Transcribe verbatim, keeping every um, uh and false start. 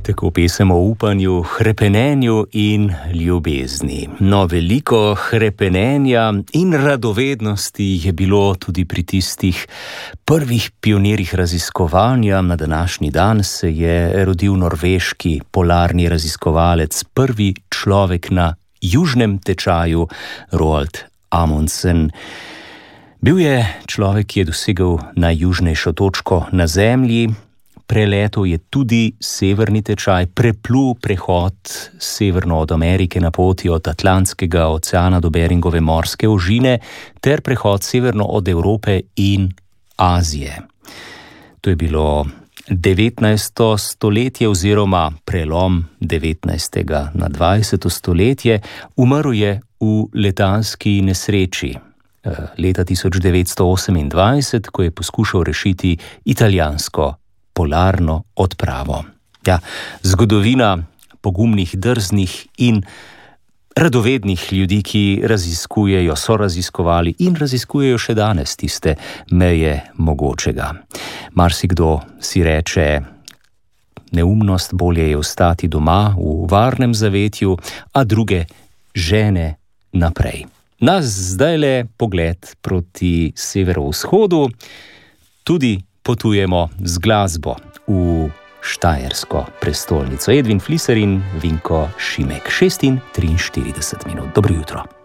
Tako pesem o upanju, hrepenenju in ljubezni. No, veliko hrepenenja in radovednosti je bilo tudi pri tistih prvih pionirjih raziskovanja. Na današnji dan se je rodil norveški polarni raziskovalec, prvi človek na južnem tečaju, Roald Amundsen. Bil je človek, ki je dosegel najjužnejšo točko na Zemlji. Preletel je tudi severni tečaj, preplul prehod severno od Amerike na poti od Atlantskega oceana do Beringove morske ožine ter prehod severno od Evrope in Azije. To je bilo devetnajsto stoletje oziroma prelom devetnajstega na dvajseto stoletje. Umrl je v letalski nesreči leta tisoč devetsto osemindvajset, ko je poskušal rešiti italijansko polarno odpravo. Ja, zgodovina pogumnih, drznih in radovednih ljudi, ki raziskujejo, so raziskovali in raziskujejo še danes tiste meje mogočega. Marsikdo si reče, neumnost, bolje je ostati doma v varnem zavetju, a druge žene naprej. Nas zdaj le pogled proti severovzhodu, tudi potujemo z glasbo v štajersko prestolnico. Edvin Fliser in Vinko Šimek, šest in triinštirideset minut. Dobro jutro.